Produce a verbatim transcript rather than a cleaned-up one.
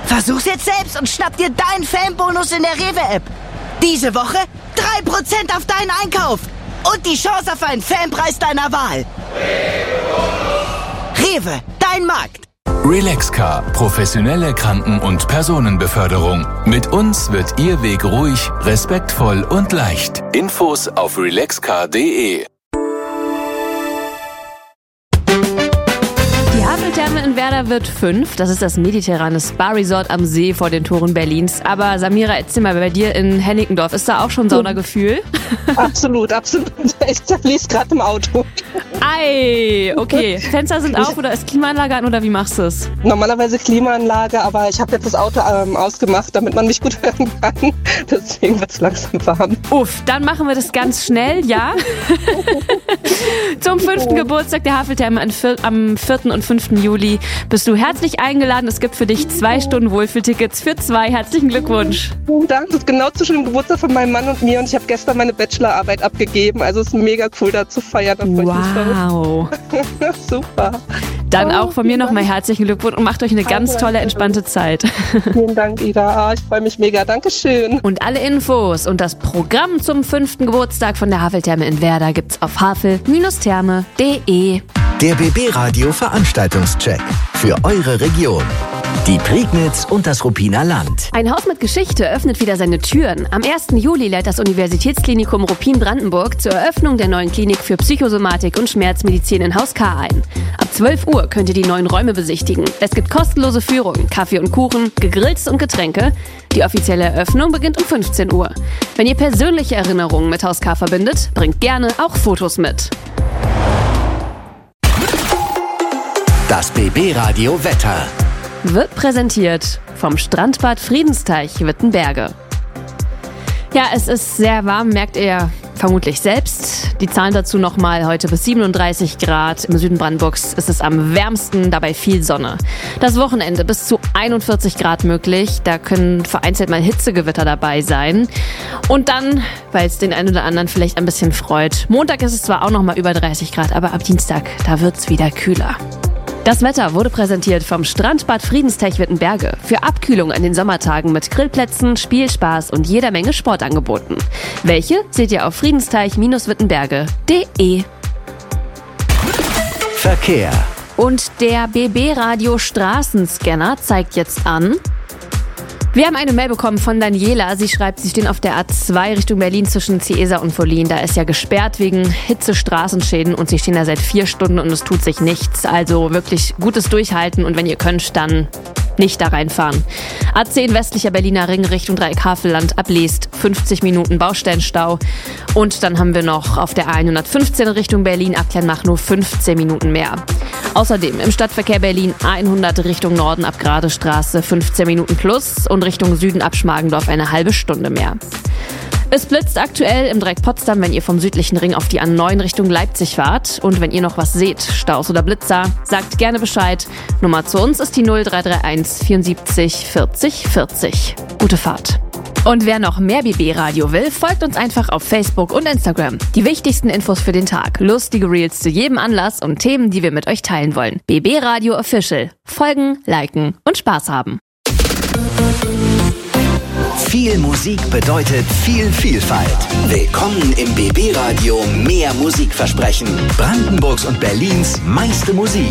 Versuch's jetzt selbst und schnapp dir deinen Fanbonus in der Rewe-App. Diese Woche drei Prozent auf deinen Einkauf und die Chance auf einen Fanpreis deiner Wahl. Rewe, dein Markt. Relaxcar, professionelle Kranken- und Personenbeförderung. Mit uns wird Ihr Weg ruhig, respektvoll und leicht. Infos auf relaxcar punkt de. Die Haveltherme in Werder wird fünf. Das ist das mediterrane Spa-Resort am See vor den Toren Berlins. Aber Samira, erzähl mal, bei dir in Hennickendorf, ist da auch schon Saunagefühl? Absolut, absolut. Ich lies gerade im Auto. Ei, okay. Fenster sind auf oder ist Klimaanlage an oder wie machst du es? Normalerweise Klimaanlage, aber ich habe jetzt das Auto ähm, ausgemacht, damit man mich gut hören kann. Deswegen wird es langsam warm. Uff, dann machen wir das ganz schnell, ja? Zum fünften Geburtstag der Haveltherme am vierten und fünften Juli bist du herzlich eingeladen. Es gibt für dich zwei Stunden Wohlfühltickets für zwei. Herzlichen Glückwunsch. Vielen Dank. Das ist genau zu dem Geburtstag von meinem Mann und mir und ich habe gestern meine Bachelorarbeit abgegeben. Also es ist mega cool, da zu feiern. Wow. Super. Dann auch von mir nochmal herzlichen Glückwunsch und macht euch eine ganz tolle, entspannte Zeit. Vielen Dank, Ida. Ich freue mich mega. Dankeschön. Und alle Infos und das Programm zum fünften Geburtstag von der Haveltherme in Werder gibt's auf havel Bindestrich therme punkt de. Der B B Radio Veranstaltungscheck für eure Region. Die Prignitz und das Ruppiner Land. Ein Haus mit Geschichte öffnet wieder seine Türen. Am ersten Juli lädt das Universitätsklinikum Ruppin-Brandenburg zur Eröffnung der neuen Klinik für Psychosomatik und Schmerzmedizin in Haus K ein. Ab zwölf Uhr könnt ihr die neuen Räume besichtigen. Es gibt kostenlose Führungen, Kaffee und Kuchen, Gegrilltes und Getränke. Die offizielle Eröffnung beginnt um fünfzehn Uhr. Wenn ihr persönliche Erinnerungen mit Haus K verbindet, bringt gerne auch Fotos mit. Das B B Radio Wetter wird präsentiert vom Strandbad Friedensteich Wittenberge. Ja, es ist sehr warm, merkt ihr vermutlich selbst. Die Zahlen dazu nochmal heute bis siebenunddreißig Grad. Im Süden Brandenburgs ist es am wärmsten, dabei viel Sonne. Das Wochenende bis zu einundvierzig Grad möglich. Da können vereinzelt mal Hitzegewitter dabei sein. Und dann, weil es den einen oder anderen vielleicht ein bisschen freut, Montag ist es zwar auch nochmal über dreißig Grad, aber ab Dienstag, da wird's wieder kühler. Das Wetter wurde präsentiert vom Strandbad Friedensteich Wittenberge. Für Abkühlung an den Sommertagen mit Grillplätzen, Spielspaß und jeder Menge Sportangeboten. Welche seht ihr auf friedensteich Wittenberge punkt de. Verkehr. Und der B B-Radio Straßenscanner zeigt jetzt an. Wir haben eine Mail bekommen von Daniela. Sie schreibt, sie stehen auf der A zwei Richtung Berlin zwischen Ciesa und Vollin. Da ist ja gesperrt wegen Hitze-Straßenschäden und sie stehen da seit vier Stunden und es tut sich nichts. Also wirklich gutes Durchhalten und wenn ihr könnt, dann nicht da reinfahren. A zehn westlicher Berliner Ring Richtung Dreieck-Havelland abliest, fünfzig Minuten Baustellenstau. Und dann haben wir noch auf der A hundertfünfzehn Richtung Berlin Abkleinmach nur fünfzehn Minuten mehr. Außerdem im Stadtverkehr Berlin A hundert Richtung Norden ab Gradestraße fünfzehn Minuten plus und Richtung Süden ab Schmargendorf eine halbe Stunde mehr. Es blitzt aktuell im Dreieck Potsdam, wenn ihr vom südlichen Ring auf die A neun Richtung Leipzig fahrt. Und wenn ihr noch was seht, Staus oder Blitzer, sagt gerne Bescheid. Nummer zu uns ist die null drei drei eins vierundsiebzig vierzig vierzig. Gute Fahrt. Und wer noch mehr B B-Radio will, folgt uns einfach auf Facebook und Instagram. Die wichtigsten Infos für den Tag, lustige Reels zu jedem Anlass und Themen, die wir mit euch teilen wollen. B B-Radio Official. Folgen, liken und Spaß haben. Viel Musik bedeutet viel Vielfalt. Willkommen im B B-Radio Mehr Musikversprechen. Brandenburgs und Berlins meiste Musik.